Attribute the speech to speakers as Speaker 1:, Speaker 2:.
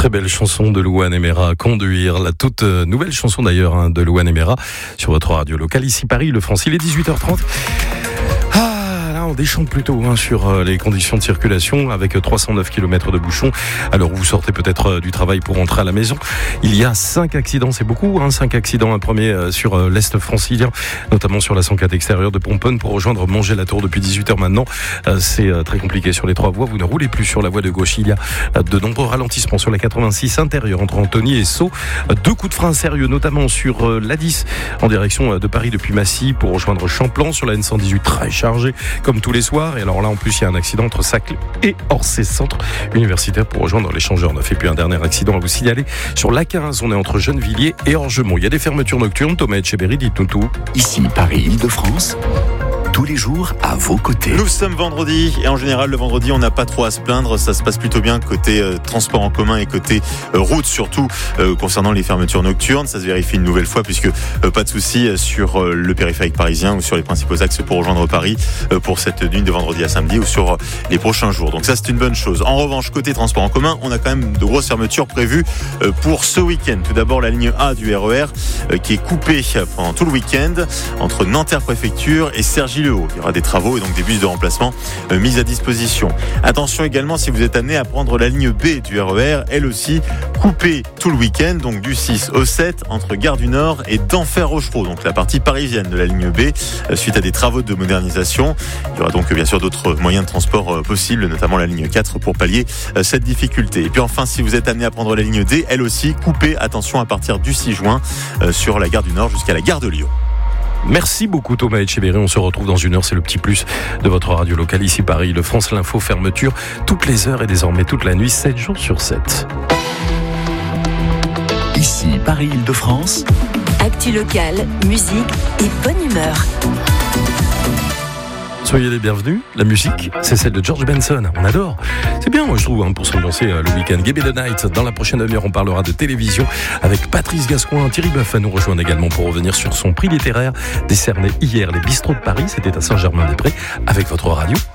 Speaker 1: Très belle chanson de Louane Emera, Conduire, la toute nouvelle chanson d'ailleurs de Louane Emera sur votre radio locale ici Paris, le France. Il est 18h30. On déchante plutôt sur les conditions de circulation avec 309 km de bouchons. Alors vous sortez peut-être du travail pour rentrer à la maison. Il y a 5 accidents, c'est beaucoup, 5 accidents. Un premier sur l'Est francilien, notamment sur la 104 extérieure de Pomponne pour rejoindre Montgé-la-Tour depuis 18h maintenant. C'est très compliqué sur les 3 voies. Vous ne roulez plus sur la voie de gauche. Il y a de nombreux ralentissements sur la 86 intérieure entre Antony et Sceaux. 2 coups de frein sérieux, notamment sur l'A10 en direction de Paris depuis Massy pour rejoindre Champlan sur la N118 très chargée comme tous les soirs. Et alors là, en plus, il y a un accident entre Saclay et Orsay Centre universitaire pour rejoindre l'échangeur neuf. Et puis un dernier accident à vous signaler sur l'A15. On est entre Gennevilliers et Orgemont. Il y a des fermetures nocturnes. Thomas Etcheberry, dites-nous tout.
Speaker 2: Ici, Paris-Île-de-France. Tous les jours à vos côtés.
Speaker 3: Nous sommes vendredi et en général le vendredi on n'a pas trop à se plaindre, ça se passe plutôt bien côté transport en commun et côté route surtout concernant les fermetures nocturnes. Ça se vérifie une nouvelle fois puisque pas de souci sur le périphérique parisien ou sur les principaux axes pour rejoindre Paris pour cette nuit de vendredi à samedi ou sur les prochains jours. Donc ça c'est une bonne chose. En revanche côté transport en commun on a quand même de grosses fermetures prévues pour ce week-end. Tout d'abord la ligne A du RER qui est coupée pendant tout le week-end entre Nanterre Préfecture et Cergy-le-Haut. Il y aura des travaux et donc des bus de remplacement mis à disposition. Attention également si vous êtes amené à prendre la ligne B du RER, elle aussi coupée tout le week-end, donc du 6 au 7 entre Gare du Nord et d'Enfer-Rochereau, donc la partie parisienne de la ligne B, suite à des travaux de modernisation. Il y aura donc bien sûr d'autres moyens de transport possibles, notamment la ligne 4 pour pallier cette difficulté. Et puis enfin, si vous êtes amené à prendre la ligne D, elle aussi coupée, attention à partir du 6 juin sur la Gare du Nord jusqu'à la Gare de Lyon.
Speaker 1: Merci beaucoup Thomas Etcheberry, on se retrouve dans une heure, c'est le petit plus de votre radio locale ici Paris, le France, l'info, fermeture toutes les heures et désormais toute la nuit, 7 jours sur 7.
Speaker 2: Ici Paris-Île-de-France.
Speaker 4: Actu locale, musique et bonne humeur.
Speaker 1: Soyez les bienvenus, la musique, c'est celle de George Benson, on adore. C'est bien, moi je trouve, pour s'ambiancer le week-end. Give Me the Night, dans la prochaine demi-heure, on parlera de télévision avec Patrice Gascoin. Thierry Boeuf nous rejoint également pour revenir sur son prix littéraire décerné hier, les Bistrots de Paris, c'était à Saint-Germain-des-Prés, avec votre radio.